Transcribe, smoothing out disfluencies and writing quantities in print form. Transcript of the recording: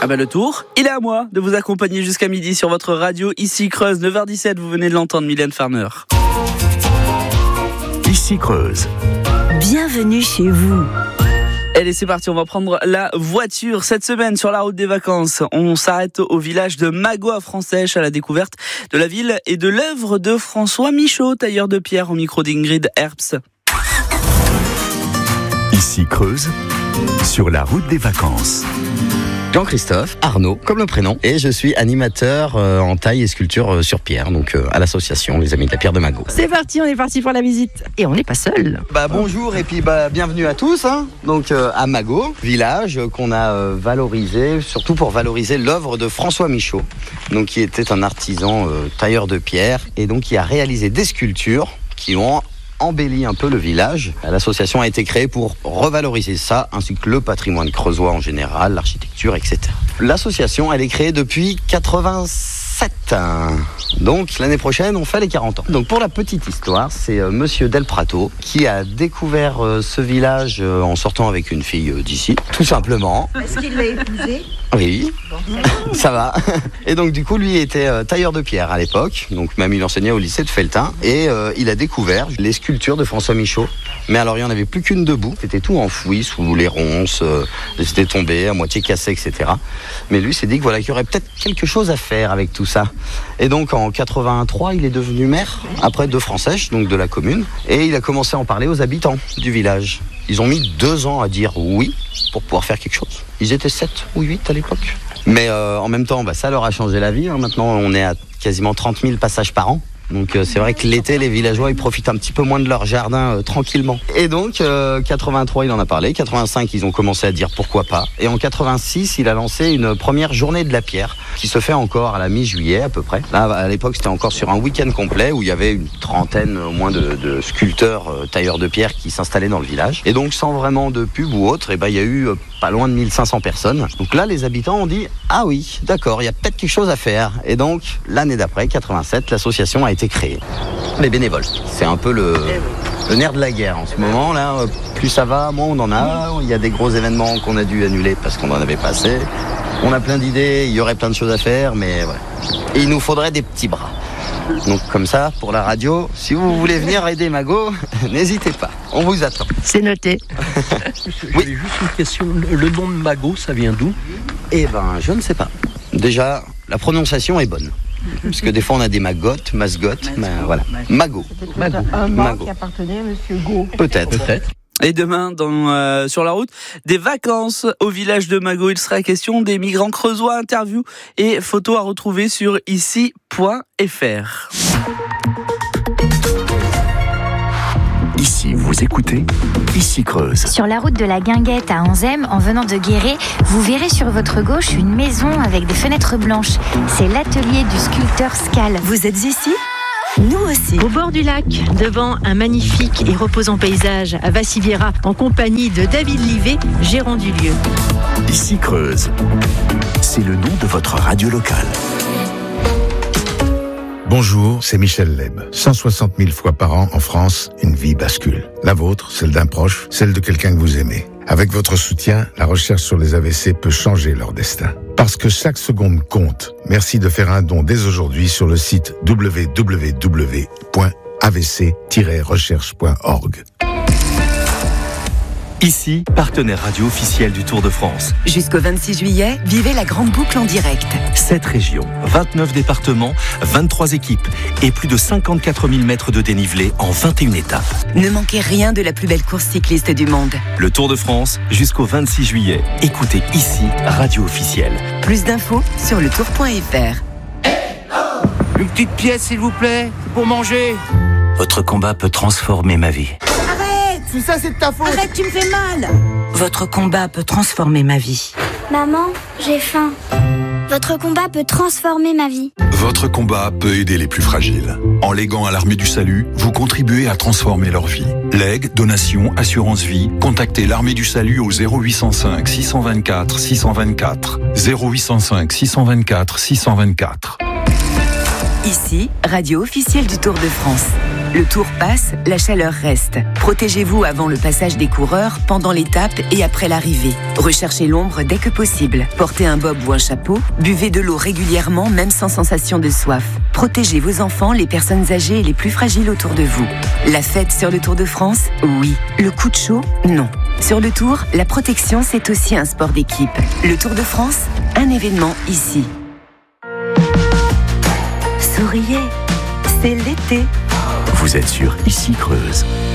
Ah bah le tour, il est à moi de vous accompagner jusqu'à midi sur votre radio. Ici Creuse, 9h17, vous venez de l'entendre, Mylène Farmer. Ici Creuse. Bienvenue chez vous. Allez, c'est parti, on va prendre la voiture. Cette semaine, sur la route des vacances, on s'arrête au village de Magot à Francèche, à la découverte de la ville et de l'œuvre de François Michaud, tailleur de pierre, au micro d'Ingrid Herbst. Ici Creuse, sur la route des vacances. Jean-Christophe, Arnaud, comme le prénom, et je suis animateur en taille et sculpture sur pierre, donc à l'association Les Amis de la Pierre de Magot. C'est parti, on est parti pour la visite. Et on n'est pas seul. Bonjour et puis bienvenue à tous. Donc à Magot, village qu'on a valorisé, surtout pour valoriser l'œuvre de François Michaud, donc qui était un artisan tailleur de pierre et donc qui a réalisé des sculptures qui ont embellit un peu le village. L'association a été créée pour revaloriser ça, ainsi que le patrimoine creusois en général, l'architecture, etc. L'association, elle est créée depuis 87. Donc l'année prochaine, on fait les 40 ans. Donc pour la petite histoire, c'est Monsieur Del Prato qui a découvert ce village en sortant avec une fille d'ici, tout simplement. Est-ce qu'il l'a épousée ? Oui, ça va. Et donc du coup, lui était tailleur de pierre à l'époque, donc même il enseignait au lycée de Felletin, et il a découvert les sculptures de François Michaud. Mais alors il n'y en avait plus qu'une debout, c'était tout enfoui sous les ronces, c'était tombé, à moitié cassé, etc. Mais lui s'est dit que voilà, qu'il y aurait peut-être quelque chose à faire avec tout ça. Et donc en 83, il est devenu maire, après de Francèche, donc de la commune, et il a commencé à en parler aux habitants du village. Ils ont mis 2 ans à dire oui pour pouvoir faire quelque chose. Ils étaient 7 ou 8 à l'époque. Mais en même temps, ça leur a changé la vie. Maintenant, on est à quasiment 30 000 passages par an. Donc c'est vrai que l'été, les villageois, ils profitent un petit peu moins de leur jardin tranquillement. Et donc, 83, il en a parlé. 85, ils ont commencé à dire pourquoi pas. Et en 86, il a lancé une première journée de la pierre qui se fait encore à la mi-juillet à peu près. Là, à l'époque, c'était encore sur un week-end complet où il y avait une trentaine au moins de sculpteurs, tailleurs de pierre qui s'installaient dans le village. Et donc, sans vraiment de pub ou autre, il y a eu pas loin de 1500 personnes. Donc là, les habitants ont dit « Ah oui, d'accord, il y a peut-être quelque chose à faire ». Et donc, l'année d'après, 87, l'association a été créée. Les bénévoles, c'est un peu le nerf de la guerre en ce moment. Là, plus ça va, moins on en a. Il y a des gros événements qu'on a dû annuler parce qu'on en avait pas assez. On a plein d'idées, il y aurait plein de choses à faire, mais voilà. Et il nous faudrait des petits bras. Donc comme ça, pour la radio, si vous voulez venir aider Magot, n'hésitez pas, on vous attend. C'est noté. Oui. J'ai juste une question, le nom de Magot, ça vient d'où ? Je ne sais pas. Déjà, la prononciation est bonne. Parce que des fois on a des magottes, voilà. Magot. Un mot qui appartenait à Monsieur Go. Peut-être. Et demain, sur la route des vacances au village de Magot, il sera question des migrants creusois, interviews et photos à retrouver sur ici.fr. Ici, vous écoutez Ici Creuse. Sur la route de la Guinguette à Anzem, en venant de Guéret, vous verrez sur votre gauche une maison avec des fenêtres blanches. C'est l'atelier du sculpteur Scal. Vous êtes ici ? Nous aussi. Au bord du lac, devant un magnifique et reposant paysage à Vassiviera, en compagnie de David Livet, gérant du lieu. Ici Creuse. C'est le nom de votre radio locale. Bonjour, c'est Michel Leb. 160 000 fois par an en France, une vie bascule. La vôtre, celle d'un proche, celle de quelqu'un que vous aimez. Avec votre soutien, la recherche sur les AVC peut changer leur destin. Parce que chaque seconde compte, merci de faire un don dès aujourd'hui sur le site www.avc-recherche.org. Ici, partenaire radio officiel du Tour de France. Jusqu'au 26 juillet, vivez la grande boucle en direct. 7 régions, 29 départements, 23 équipes et plus de 54 000 mètres de dénivelé en 21 étapes. Ne manquez rien de la plus belle course cycliste du monde. Le Tour de France, jusqu'au 26 juillet. Écoutez ici, radio officielle. Plus d'infos sur letour.fr. Une petite pièce, s'il vous plaît, pour manger. Votre combat peut transformer ma vie. Tout ça, c'est de ta faute. Arrête, tu me fais mal. Votre combat peut transformer ma vie. Maman, j'ai faim. Votre combat peut transformer ma vie. Votre combat peut aider les plus fragiles. En léguant à l'Armée du Salut, vous contribuez à transformer leur vie. Legs, donations, assurance vie, contactez l'Armée du Salut au 0805 624 624. 0805 624 624. Ici, radio officielle du Tour de France. Le Tour passe, la chaleur reste. Protégez-vous avant le passage des coureurs, pendant l'étape et après l'arrivée. Recherchez l'ombre dès que possible. Portez un bob ou un chapeau. Buvez de l'eau régulièrement, même sans sensation de soif. Protégez vos enfants, les personnes âgées et les plus fragiles autour de vous. La fête sur le Tour de France, oui. Le coup de chaud, non. Sur le Tour, la protection, c'est aussi un sport d'équipe. Le Tour de France, un événement ici. Souriez, c'est l'été. Vous êtes sur Ici Creuse.